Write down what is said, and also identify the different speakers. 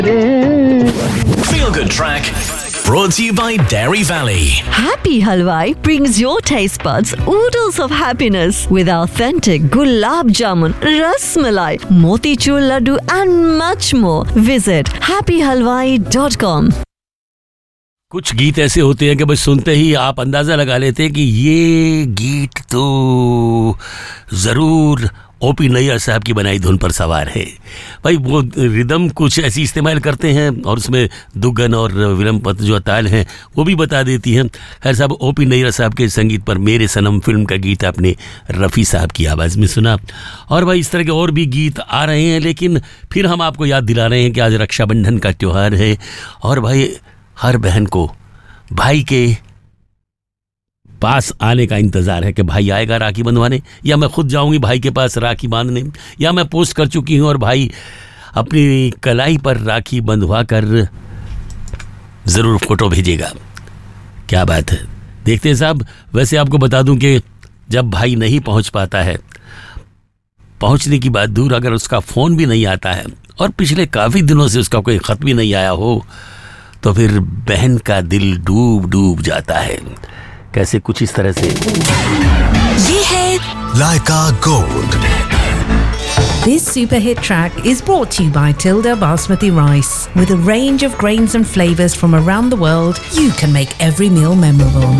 Speaker 1: Feel Good Track brought to you by Dairy Valley.
Speaker 2: Happy Halwai brings your taste buds oodles of happiness with authentic gulab jamun, ras malai, motichur laddu and much more. Visit happyhalwai.com.
Speaker 3: कुछ गीत ऐसे होते हैं कि बस सुनते ही आप अंदाज़ा लगा लेते हैं कि ये गीत तो ज़रूर ओपी नैयर साहब की बनाई धुन पर सवार है। भाई वो रिदम कुछ ऐसी इस्तेमाल करते हैं और उसमें दुगन और विलंबत जो ताल हैं वो भी बता देती हैं। खैर साहब, ओपी नैयर साहब के संगीत पर मेरे सनम फिल्म का गीत आपने रफ़ी साहब की आवाज़ में सुना। और भाई इस तरह के और भी गीत आ रहे हैं, लेकिन फिर हम आपको याद दिला रहे हैं कि आज रक्षाबंधन का त्यौहार है और भाई हर बहन को भाई के पास आने का इंतज़ार है कि भाई आएगा राखी बंधवाने, या मैं खुद जाऊंगी भाई के पास राखी बांधने, या मैं पोस्ट कर चुकी हूं और भाई अपनी कलाई पर राखी बंधवा कर ज़रूर फ़ोटो भेजेगा। क्या बात है, देखते हैं साहब। वैसे आपको बता दूं कि जब भाई नहीं पहुंच पाता है, पहुंचने की बात दूर, अगर उसका फ़ोन भी नहीं आता है और पिछले काफ़ी दिनों से उसका कोई ख़त भी नहीं आया हो, तो फिर बहन का दिल डूब जाता है। कैसे, कुछ इस तरह से।
Speaker 4: ये है
Speaker 1: Laika Gold.
Speaker 4: This super hit track is brought to you by Tilda Basmati Rice. With a range of grains and flavors from around the world, you can make every meal memorable.